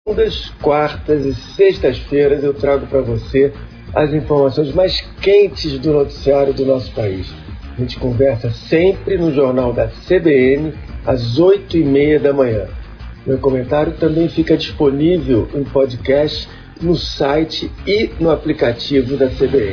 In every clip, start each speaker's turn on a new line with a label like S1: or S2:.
S1: Segundas, quartas e sextas-feiras eu trago para você as informações mais quentes do noticiário do nosso país. A gente conversa sempre no Jornal da CBN, às 8h30 da manhã. Meu comentário também fica disponível em podcast, no site e no aplicativo da CBN.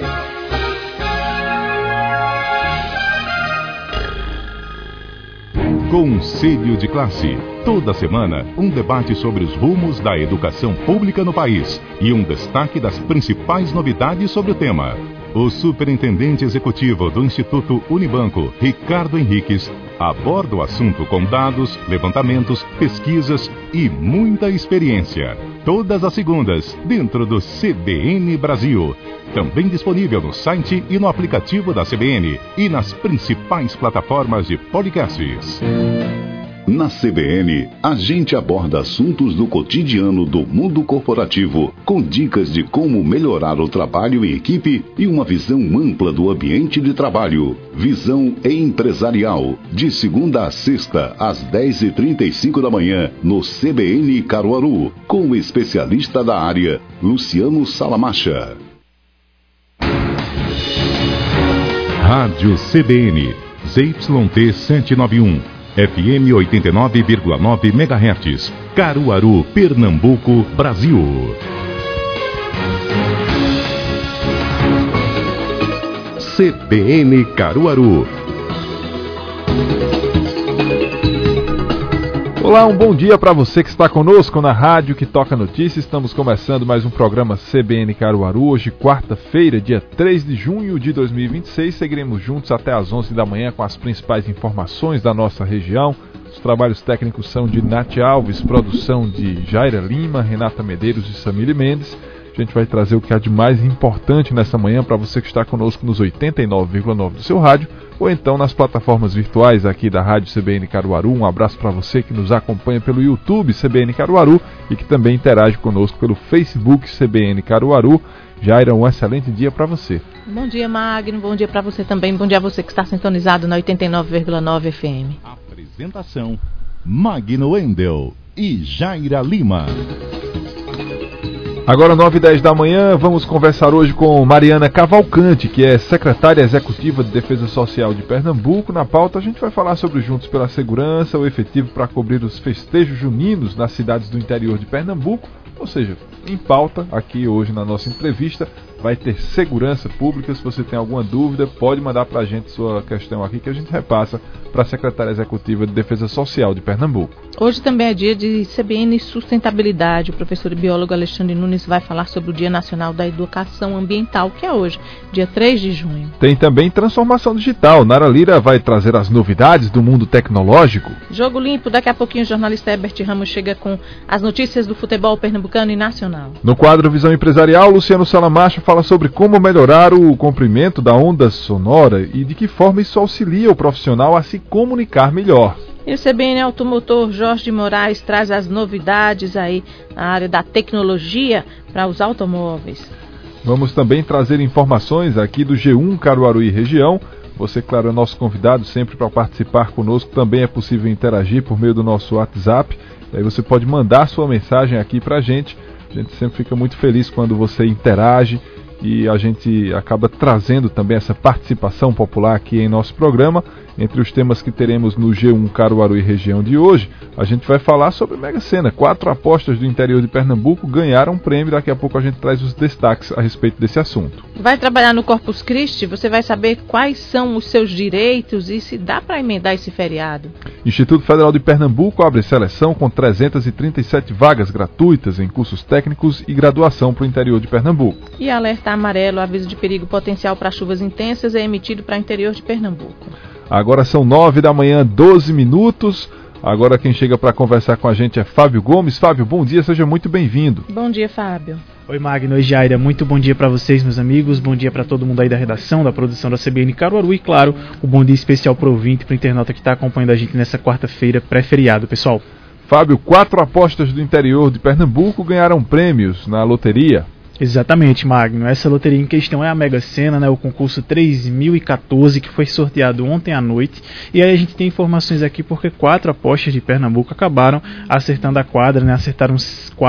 S2: Conselho de Classe. Toda semana, um debate sobre os rumos da educação pública no país e um destaque das principais novidades sobre o tema. O superintendente executivo do Instituto Unibanco, Ricardo Henriques, aborda o assunto com dados, levantamentos, pesquisas e muita experiência. Todas as segundas, dentro do CBN Brasil. Também disponível no site e no aplicativo da CBN e nas principais plataformas de podcasts.
S3: Na CBN, a gente aborda assuntos do cotidiano do mundo corporativo, com dicas de como melhorar o trabalho em equipe e uma visão ampla do ambiente de trabalho. Visão Empresarial, de segunda a sexta, às 10h35 da manhã, no CBN Caruaru, com o especialista da área, Luciano Salamacha.
S2: Rádio CBN, ZYT 791. FM 89,9 MHz, Caruaru, Pernambuco, Brasil. CBN Caruaru.
S4: Olá, um bom dia para você que está conosco na rádio que toca notícias. Estamos começando mais um programa CBN Caruaru. Hoje, quarta-feira, dia 3 de junho de 2026. Seguiremos juntos até às 11 da manhã com as principais informações da nossa região. Os trabalhos técnicos são de Nath Alves, produção de Jaira Lima, Renata Medeiros e Samile Mendes. A gente vai trazer o que há de mais importante nessa manhã para você que está conosco nos 89,9 do seu rádio ou então nas plataformas virtuais aqui da Rádio CBN Caruaru. Um abraço para você que nos acompanha pelo YouTube CBN Caruaru e que também interage conosco pelo Facebook CBN Caruaru. Jaira, um excelente dia para você.
S5: Bom dia, Magno. Bom dia para você também. Bom dia a você que está sintonizado na 89,9 FM.
S2: Apresentação: Magno Wendel e Jaira Lima.
S4: Agora 9h10 da manhã, vamos conversar hoje com Mariana Cavalcante, que é secretária executiva de Defesa Social de Pernambuco. Na pauta a gente vai falar sobre o Juntos pela Segurança, o efetivo para cobrir os festejos juninos nas cidades do interior de Pernambuco. Ou seja, em pauta, aqui hoje na nossa entrevista, vai ter segurança pública. Se você tem alguma dúvida, pode mandar para a gente sua questão aqui que a gente repassa para a secretária executiva de Defesa Social de Pernambuco.
S5: Hoje também é dia de CBN Sustentabilidade. O professor e biólogo Alexandre Nunes vai falar sobre o Dia Nacional da Educação Ambiental, que é hoje, dia 3 de junho.
S4: Tem também transformação digital. Nara Lira vai trazer as novidades do mundo tecnológico.
S5: Jogo Limpo, daqui a pouquinho o jornalista Herbert Ramos chega com as notícias do futebol pernambucano e nacional.
S4: No quadro Visão Empresarial, Luciano Salamacha fala sobre como melhorar o comprimento da onda sonora e de que forma isso auxilia o profissional a se comunicar melhor.
S5: E o CBN Automotor Jorge de Moraes traz as novidades aí na área da tecnologia para os automóveis.
S4: Vamos também trazer informações aqui do G1 Caruaru e região. Você, claro, é nosso convidado sempre para participar conosco. Também é possível interagir por meio do nosso WhatsApp. Aí você pode mandar sua mensagem aqui para a gente. A gente sempre fica muito feliz quando você interage e a gente acaba trazendo também essa participação popular aqui em nosso programa. Entre os temas que teremos no G1 Caruaru e região de hoje, a gente vai falar sobre Mega Sena. 4 apostas do interior de Pernambuco ganharam um prêmio. Daqui a pouco a gente traz os destaques a respeito desse assunto.
S5: Vai trabalhar no Corpus Christi? Você vai saber quais são os seus direitos e se dá para emendar esse feriado.
S4: Instituto Federal de Pernambuco abre seleção com 337 vagas gratuitas em cursos técnicos e graduação para o interior de Pernambuco.
S5: E alerta amarelo, aviso de perigo potencial para chuvas intensas, é emitido para o interior de Pernambuco.
S4: Agora são 9 da manhã, 12 minutos. Agora quem chega para conversar com a gente é Fábio Gomes. Fábio, bom dia, seja muito bem-vindo.
S5: Bom dia, Fábio.
S6: Oi, Magno, oi, Jaira. Muito bom dia para vocês, meus amigos. Bom dia para todo mundo aí da redação, da produção da CBN Caruaru e, claro, o bom dia especial para o ouvinte, para o internauta que está acompanhando a gente nessa quarta-feira pré-feriado, pessoal.
S4: Fábio, 4 apostas do interior de Pernambuco ganharam prêmios na loteria.
S6: Exatamente, Magno. Essa loteria em questão é a Mega Sena, né? O concurso 3014, que foi sorteado ontem à noite. E aí a gente tem informações aqui porque 4 apostas de Pernambuco acabaram acertando a quadra, né? Acertaram